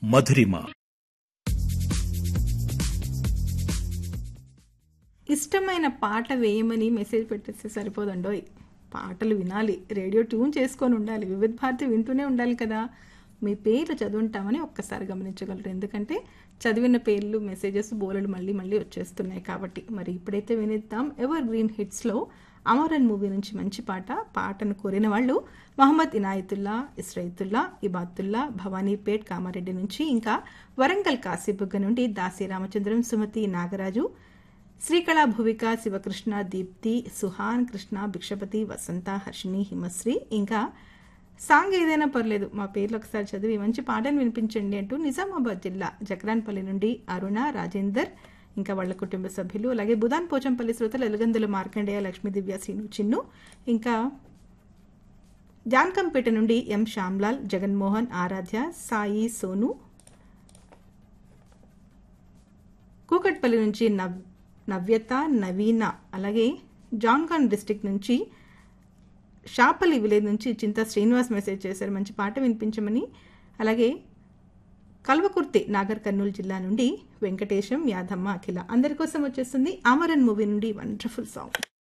మధురిమ. ఇష్టమైన పాట వేయమని మెసేజ్ పెట్టేస్తే సరిపోదండోయ్. పాటలు వినాలి, రేడియో ట్యూన్ చేసుకొని ఉండాలి, వివిధ భారతి వింటూనే ఉండాలి కదా. మీ పేర్లు చదువుంటామని ఒక్కసారి గమనించగలరు. ఎందుకంటే చదివిన పేర్లు మెసేజెస్ బోలెడు మళ్ళీ మళ్ళీ వచ్చేస్తున్నాయి కాబట్టి. మరి ఇప్పుడైతే వినిద్దాం ఎవర్ గ్రీన్ హిట్స్లో అమరన్ మూవీ నుంచి మంచి పాటను కోరిన వాళ్ళు మహమ్మద్ ఇనాయతుల్లా, ఇస్రైతుల్లా, ఇబాతుల్లా, భవానీపేట్ కామారెడ్డి నుంచి, ఇంకా వరంగల్ కాశీబుగ్గ నుండి దాసి రామచంద్రం, సుమతి, నాగరాజు, శ్రీకళ, భువిక, శివకృష్ణ, దీప్తి, సుహాన్, కృష్ణ, భిక్షపతి, వసంత, హర్షిని, హిమశ్రీ, ఇంకా సాంగ్ ఏదైనా పర్లేదు మా పేర్లు ఒకసారి చదివి మంచి పాటను వినిపించండి అంటూ నిజామాబాద్ జిల్లా జక్రాన్పల్లి నుండి అరుణ, రాజేందర్, ఇంకా వాళ్ళ కుటుంబ సభ్యులు, అలాగే బుధాన్ పోచంపల్లి శ్రోతలు ఎలుగందుల మార్కండేయ, లక్ష్మీ, దివ్య, శ్రీను, చిన్ను, ఇంకా జాన్కంపేట నుండి ఎం శ్యామ్లాల్, జగన్మోహన్, ఆరాధ్య, సాయి, సోను, కూకట్పల్లి నుంచి నవ్యత, నవీన, అలాగే జాన్గాన్ డిస్టిక్ నుంచి షాపల్లి విలేజ్ నుంచి చింతా శ్రీనివాస్ మెసేజ్ చేశారు మంచి పాట వినిపించమని. అలాగే కల్వకుర్తి, నాగర్ కర్నూలు జిల్లా నుండి వెంకటేశం, యాదమ్మ, అఖిల అందరి కోసం వచ్చేస్తుంది అమరన్ మూవీ నుండి వండర్ఫుల్ సాంగ్.